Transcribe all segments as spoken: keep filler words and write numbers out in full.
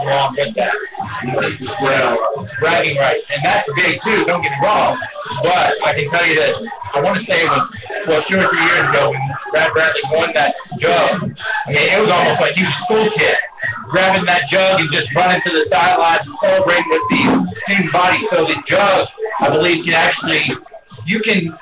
along with that. Well, bragging rights. And that's big, too. Don't get me wrong. But I can tell you this. I want to say it was, well, two or three years ago when Brad Bradley won that jug. I mean, it was almost like he was a school kid, grabbing that jug and just running to the sidelines and celebrating with the student body. So the jug, I believe, can actually, you can,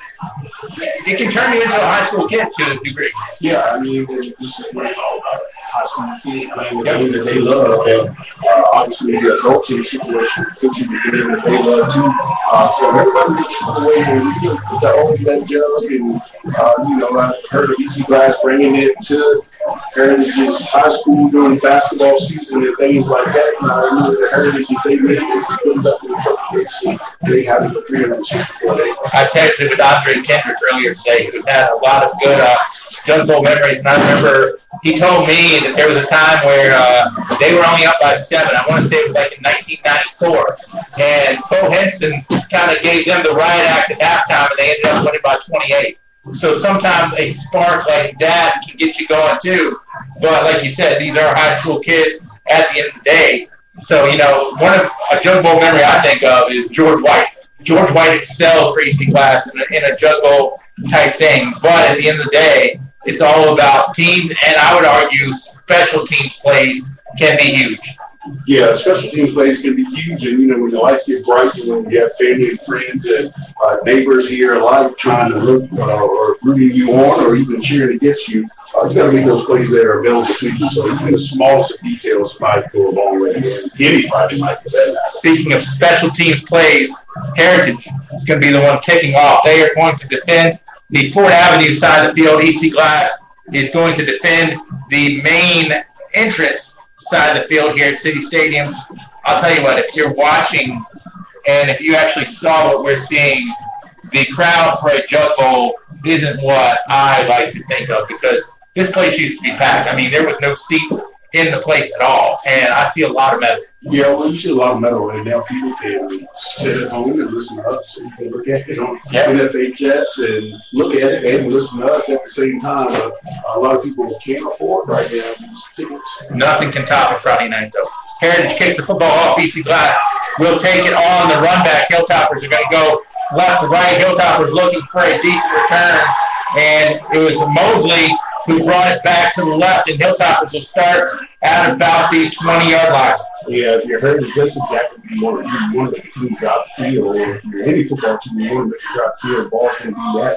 it can turn you into a high school kid to a degree. Yeah, I mean, this is what it's all about. High school kids playing the game that they love, and uh, obviously the adults in the situation coaching the game that they love too. Uh, so everybody gets away and you know, the old that jug, and uh, you know, I heard of E C Glass bringing it to Heritage's high school during basketball season and things like that. And I know the Heritage that they made is just put up in the trophy case. They have it for three hundred sixty-four days. I texted with Andre Kendrick earlier today, who's had a lot of good uh, Jug Bowl memories, and I remember he told me that there was a time where uh, they were only up by seven. I want to say it was like in nineteen ninety-four, and Bo Henson kind of gave them the riot act at halftime, and they ended up winning by twenty-eight. So sometimes a spark like that can get you going too. But like you said, these are high school kids at the end of the day. So, you know, one of a Jug Bowl memory I think of is George White. George White excelled for E C Glass in a, in a Jug Bowl type thing. But at the end of the day, it's all about teams, and I would argue special teams plays can be huge. Yeah, special teams plays can be huge, and you know when the lights get bright, and when you have family and friends and uh, neighbors here, a lot of trying to look uh, or rooting you on, or even cheering against you, uh, you got to make those plays that are available to you. So even the smallest of details might go a long way. And any Friday night for that matter. Speaking of special teams plays, Heritage is going to be the one kicking off. They are going to defend the Fort Avenue side of the field. E C Glass is going to defend the main entrance side of the field here at City Stadium. I'll tell you what, if you're watching and if you actually saw what we're seeing, the crowd for a Jug Bowl isn't what I like to think of, because this place used to be packed. I mean, there was no seats in the place at all, and I see a lot of metal. Yeah, well, you see a lot of metal right now. People can sit at home and listen to us. So you can look at it on yep. N F H S and look at it and listen to us at the same time. But a lot of people can't afford right now these tickets. Nothing can top a Friday night, though. Heritage kicks the football off. E C Glass will take it on the run back. Hilltoppers are going to go left to right. Hilltoppers looking for a decent return, and it was Mosley who brought it back to the left, and Hilltoppers will start at about the twenty-yard line. Yeah, if you're Heritage, that's exactly what you want to do. You want to make a team drop the field, or if you're any football team, you want to make a drop the field. The ball's going to be at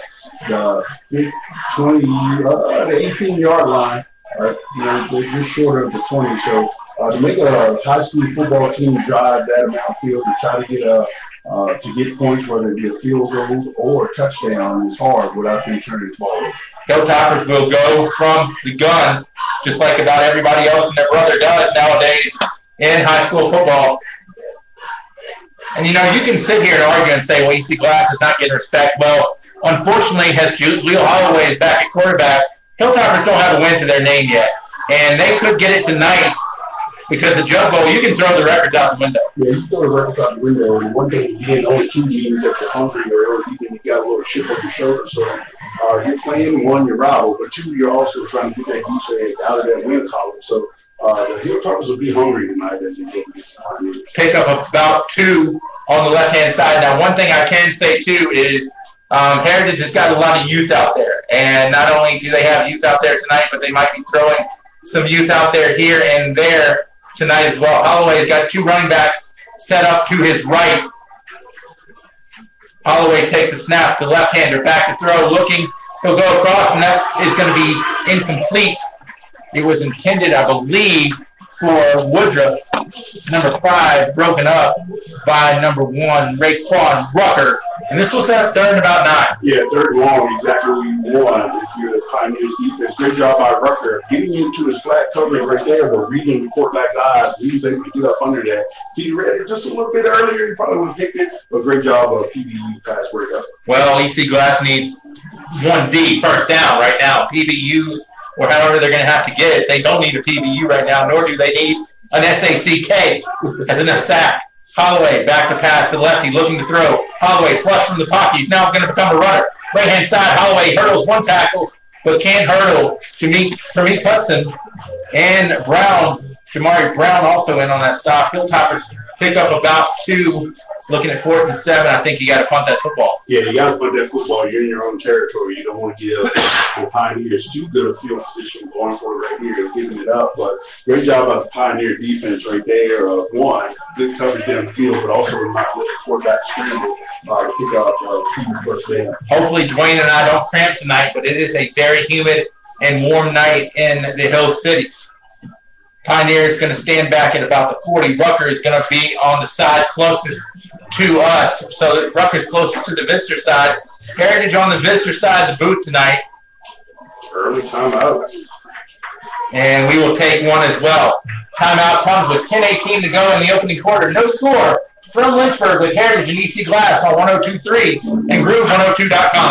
the twenty, uh, the eighteen-yard line. Right? You know, they're just short of the twenty. So uh, to make a high school football team drive that amount of field to try to get a uh, to get points, whether it be a field goal or a touchdown, is hard without them turning the ball over. Hilltoppers will go from the gun, just like about everybody else and their brother does nowadays in high school football. And, you know, you can sit here and argue and say, well, E C Glass is not getting respect. Well, unfortunately, as Julio Holloway is back at quarterback, Hilltoppers don't have a win to their name yet. And they could get it tonight because the Jug Bowl, you can throw the records out the window. Yeah, you throw the records out the window. And one thing you did, only two means that you're hungry, or you think you got a little chip on your shoulder. So uh, you're playing one, you're rival, but two, you're also trying to get that goose egg out of that win column. So uh, the Hilltoppers will be hungry tonight as they go against the Pioneers. Pick up about two on the left-hand side. Now, one thing I can say, too, is um, Heritage has got a lot of youth out there. And not only do they have youth out there tonight, but they might be throwing some youth out there here and there tonight as well. Holloway's got two running backs set up to his right. Holloway takes a snap to left-hander, back to throw, looking. He'll go across, and that is going to be incomplete. It was intended, I believe, for Woodruff, number five, broken up by number one, Raekwon Rucker. And this will set up third and about nine. Yeah, third and long, exactly what you want if you're the Pioneers defense. Great job by Rucker. Getting into his flat coverage right there, but reading the quarterback's eyes. He was able to get up under that. If he read it just a little bit earlier, he probably would have picked it. But great job of P B U pass breakup. Well, E C Glass needs one D, first down right now. P B Us, or however they're going to have to get it. They don't need a P B U right now, nor do they need an S A C K as in a sack. Holloway back to pass to lefty, looking to throw. Holloway flush from the pocket. He's now going to become a runner. Right-hand side, Holloway hurdles one tackle, but can't hurdle Jameek Hudson. And Brown Jamari Brown also in on that stop. Hilltoppers pick up about two. Looking at fourth and seven, I think you got to punt that football. Yeah, you got to punt that football. You're in your own territory. You don't want to give the Pioneers too good a field position going for it right here. They're giving it up. But great job by the Pioneer defense right there. Uh, one, good coverage down the field, but also not let the quarterback scramble uh, to pick up uh, key first down. Hopefully Dwayne and I don't cramp tonight, but it is a very humid and warm night in the Hill City. Pioneer is going to stand back at about the forty. Rucker is going to be on the side closest to us. So Rucker's closer to the visitor side. Heritage on the visitor side of the booth tonight. Early timeout. And we will take one as well. Timeout comes with ten eighteen to go in the opening quarter. No score from Lynchburg with Heritage and E C Glass on one oh two point three and Groove one oh two dot com.